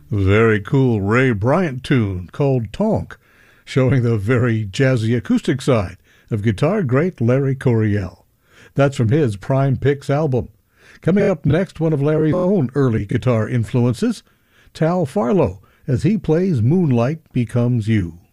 Very cool Ray Bryant tune called Tonk, showing the very jazzy acoustic side of guitar great Larry Coryell. That's from his Prime Picks album. Coming up next, one of Larry's own early guitar influences, Tal Farlow, as he plays Moonlight Becomes You.